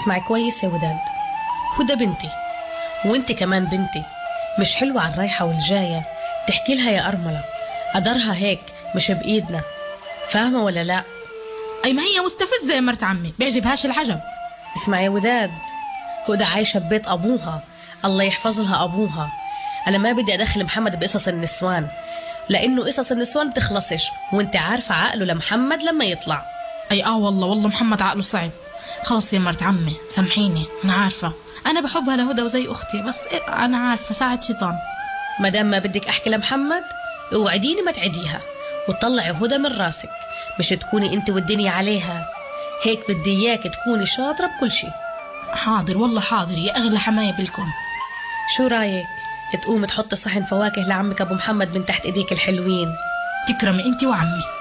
اسمعي كويس يا وداد، هدى بنتي وانت كمان بنتي، مش حلوة على الرايحة والجاية تحكي لها يا أرملة، قدرها هيك مش بإيدنا، فاهمة ولا لا؟ أي ما هي مستفزة يا مرت عمي، بيعجبهاش العجب. اسمعي يا وداد، هدى عايشة ببيت أبوها، الله يحفظ لها أبوها. أنا ما بدي أدخل محمد بقصص النسوان، لأنه قصص النسوان بتخلصش، وانت عارفة عقله لمحمد لما يطلع. أي والله محمد عقله صعب. خلص يا مرت عمي سامحيني، أنا عارفة أنا بحبها لهدى وزي أختي، بس أنا عارفة ساعة شيطان. مادام ما بدك أحكي لمحمد اوعديني ما تعديها وتطلعي هدى من راسك، مش تكوني انت والدنيا عليها، هيك بدي إياك تكوني شاطرة بكل شي. حاضر والله حاضر يا أغلى حماية بالكون. شو رايك تقوم تحط صحن فواكه لعمك أبو محمد من تحت إيديك الحلوين؟ تكرمي أنت وعمي.